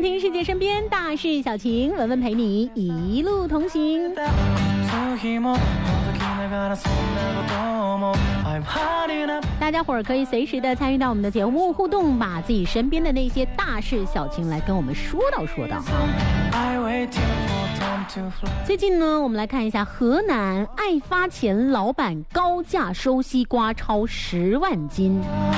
听世界身边大事小情，文文陪你一路同行。大家伙儿可以随时的参与到我们的节目互动，把自己身边的那些大事小情来跟我们说道。最近呢，我们来看一下河南爱发钱老板高价收西瓜超10万斤。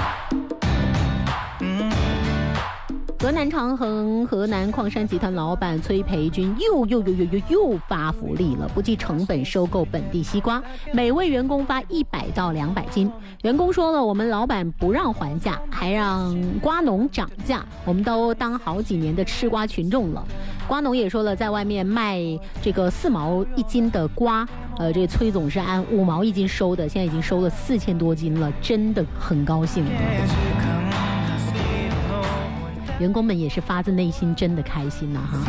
河南长衡河南矿山集团老板崔培军又发福利了，不计成本收购本地西瓜，每位员工发100到200斤。员工说了，我们老板不让还价，还让瓜农涨价，我们都当好几年的吃瓜群众了。瓜农也说了，在外面卖这个4毛1斤的瓜，这个崔总是按5毛1斤收的，现在已经收了4000多斤了，真的很高兴。员工们也是发自内心真的开心呐哈，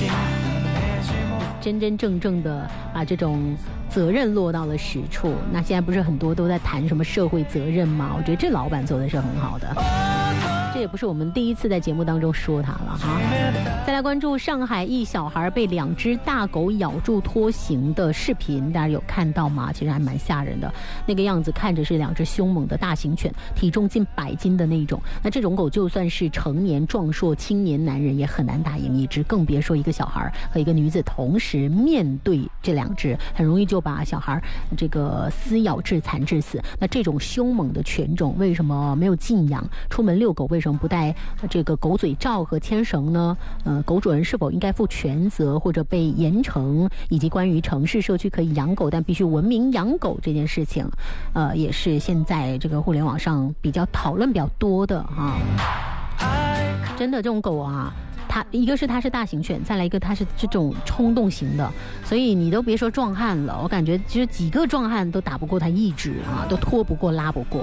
真真正正的把这种责任落到了实处。那现在不是很多都在谈什么社会责任吗？我觉得这老板做的是很好的，这也不是我们第一次在节目当中说他了哈。再来关注上海一小孩被2只大狗咬住拖行的视频，大家有看到吗？其实还蛮吓人的，那个样子看着是2只凶猛的大型犬，体重近100斤的那种。那这种狗就算是成年壮硕青年男人也很难打赢一只，更别说一个小孩和一个女子同时面对这2只，很容易就把小孩这个撕咬致残致死。那这种凶猛的犬种为什么没有禁养？出门遛狗为什么不戴这个狗嘴罩和牵绳呢？狗主人是否应该负全责或者被严惩？以及关于城市社区可以养狗但必须文明养狗这件事情，也是现在这个互联网上比较讨论比较多的哈。真的这种狗啊，一个是它是大型犬，再来一个它是这种冲动型的，所以你都别说壮汉了，我感觉其实几个壮汉都打不过它一只啊，都拖不过拉不过。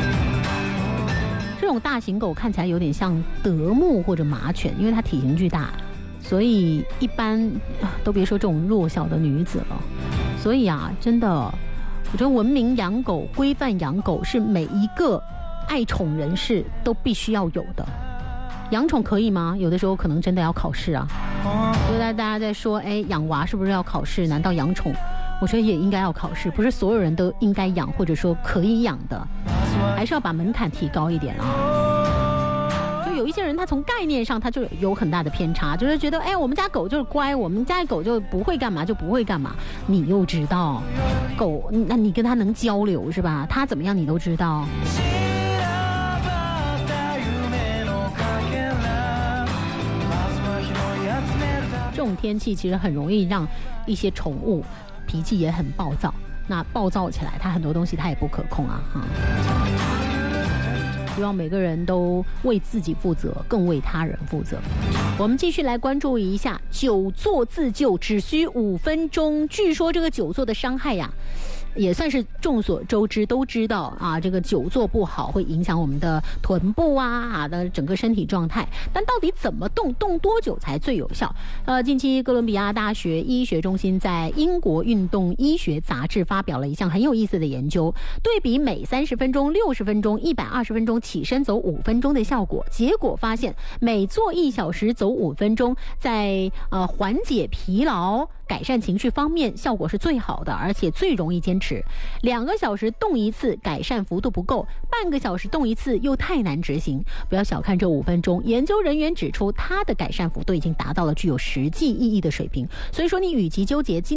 这种大型狗看起来有点像德牧或者马犬，因为它体型巨大，所以一般都别说这种弱小的女子了。所以啊，真的我觉得文明养狗、规范养狗是每一个爱宠人士都必须要有的。养宠可以吗？有的时候可能真的要考试啊。就在大家在说养娃是不是要考试，难道养宠我觉得也应该要考试，不是所有人都应该养或者说可以养的，还是要把门槛提高一点啊。就有一些人他从概念上他就有很大的偏差，就是觉得我们家狗就是乖，我们家狗就不会干嘛就不会干嘛。你又知道狗，那你跟他能交流是吧？他怎么样你都知道。这种天气其实很容易让一些宠物脾气也很暴躁，那暴躁起来它很多东西它也不可控啊哈。希望每个人都为自己负责，更为他人负责。我们继续来关注一下久坐自救只需5分钟。据说这个久坐的伤害呀，也算是众所周知，都知道啊，这个久坐不好会影响我们的臀部的整个身体状态。但到底怎么动多久才最有效？近期哥伦比亚大学医学中心在英国运动医学杂志发表了一项很有意思的研究，对比每30分钟、60分钟、120分钟起身走5分钟的效果，结果发现每坐1小时走5分钟，在缓解疲劳、改善情绪方面效果是最好的，而且最容易坚持。2个小时动一次，改善幅度不够；半个小时动一次又太难执行。不要小看这5分钟，研究人员指出，它的改善幅度已经达到了具有实际意义的水平。所以说，你与其纠结